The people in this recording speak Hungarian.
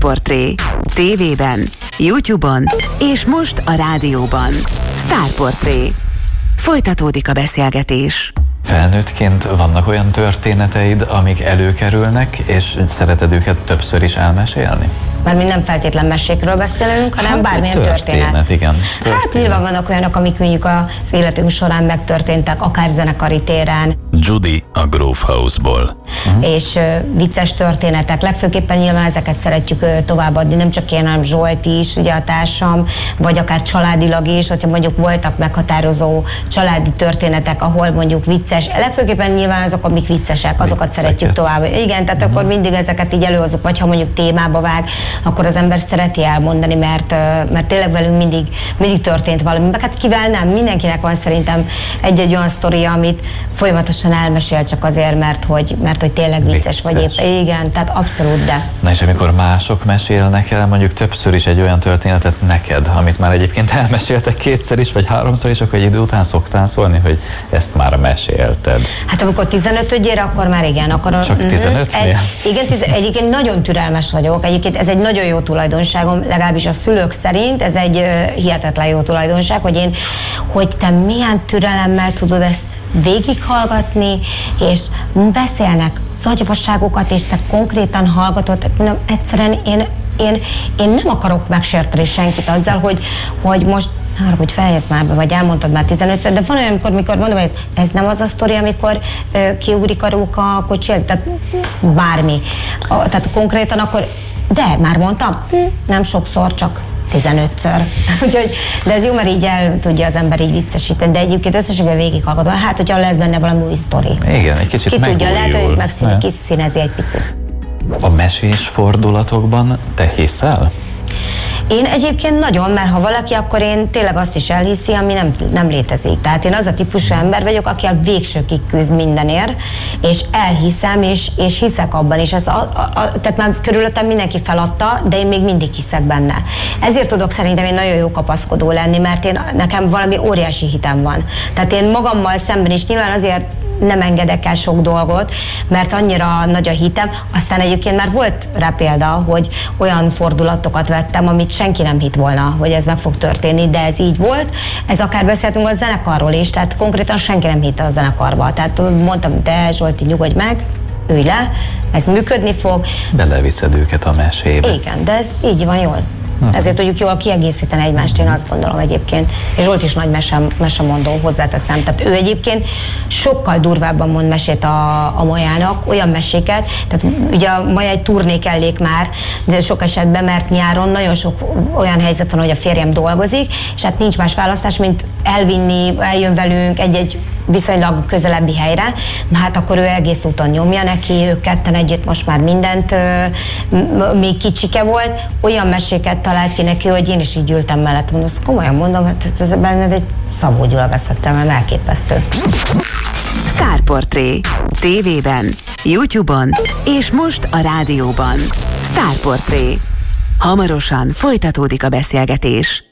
Sztárportré. TV-ben, YouTube-on és most a rádióban. Sztárportré. Folytatódik a beszélgetés. Felnőttként vannak olyan történeteid, amik előkerülnek, és szereted őket többször is elmesélni? Mert mi nem feltétlen mesékről beszélünk, hanem bármilyen történet. Igen. Hát nyilván vannak olyanok, amik mondjuk az életünk során megtörténtek, akár zenekari téren. Judy a Grove House-ból. És vicces történetek. Legfőképpen nyilván ezeket szeretjük továbbadni, nem csak én, hanem Zsolt is, ugye a társam, vagy akár családilag is, hogyha mondjuk voltak meghatározó családi történetek, ahol mondjuk vicces. Legfőképpen nyilván azok, amik viccesek, azokat szeretjük tovább. Igen, tehát akkor mindig ezeket így előhozzuk, vagy ha mondjuk témába vág, akkor az ember szereti elmondani, mert tényleg velünk mindig történt valami. Hát kivel nem, mindenkinek van szerintem egy-egy olyan sztoria, amit folyamatosan elmesél csak azért, mert hogy tényleg vicces. Vagy épp. Igen, tehát abszolút, de. Na és amikor mások mesélnek el, mondjuk többször is egy olyan történetet neked, amit már egyébként elmeséltek kétszer is, vagy háromszor is, akkor egy idő után szoktál szólni, hogy ezt már mesélted. Hát amikor 15-ödjére, akkor már igen. Akkor csak 15-nél? Igen, egyébként nagyon türelmes vagyok. Egyébként ez egy nagyon jó tulajdonságom, legalábbis a szülők szerint, ez egy hihetetlen jó tulajdonság, hogy te milyen türelemmel tudod ezt végighallgatni, és beszélnek zagyvaságokat, és te konkrétan hallgatod. Nem, egyszerűen én nem akarok megsérteni senkit azzal, hogy most hogy fejezd már be, vagy elmondtad már 15-ször, de van olyan, amikor mondom, hogy ez nem az a sztori, amikor kiugrik a róka a kocsi, tehát bármi. Tehát konkrétan akkor, de már mondtam, nem sokszor, csak 15-ször. Úgyhogy, de ez jó, mert így el tudja az ember így viccesíteni, de egyébként összességben végighallgatom. Hát, hogyha lesz benne valami új sztori. Igen, egy kicsit megújul. Ki tudja, lehet, hogy kiszínezi egy picit. A mesés fordulatokban te hiszel? Én egyébként nagyon, mert ha valaki, akkor én tényleg azt is elhiszi, ami nem létezik. Tehát én az a típusú ember vagyok, aki a végsőkig küzd mindenért, és elhiszem, és hiszek abban is. Tehát már körülöttem mindenki feladta, de én még mindig hiszek benne. Ezért tudok szerintem én nagyon jó kapaszkodó lenni, mert nekem valami óriási hitem van. Tehát én magammal szemben is nyilván azért nem engedek el sok dolgot, mert annyira nagy a hitem. Aztán egyébként már volt rá példa, hogy olyan fordulatokat vettem, amit senki nem hitt volna, hogy ez meg fog történni, de ez így volt. Ez akár beszéltünk a zenekarról is, tehát konkrétan senki nem hitte a zenekarba. Tehát mondtam, de Zsolti, nyugodj meg, ülj le, ez működni fog. Beleviszed őket a mesébe. Igen, de ez így van jól. Ezért tudjuk jól kiegészíteni egymást, én azt gondolom egyébként. És Zsolt is nagy mesemondó, hozzáteszem. Tehát ő egyébként sokkal durvábban mond mesét a Majának, olyan meséket, tehát ugye a Maja egy turnékellék már, de sok esetben, mert nyáron nagyon sok olyan helyzet van, hogy a férjem dolgozik, és hát nincs más választás, mint elvinni, eljön velünk egy viszonylag közelebbi helyre, na hát akkor ő egész úton nyomja neki, ők ketten együtt most már mindent, még kicsike volt, olyan meséket talált ki neki, hogy én is így ültem mellett, mondom, azt komolyan mondom, hát ez benned egy Szabó Gyula veszettem, mert elképesztő. Sztárportré. TV-ben, YouTube-on és most a rádióban. Sztárportré. Hamarosan folytatódik a beszélgetés.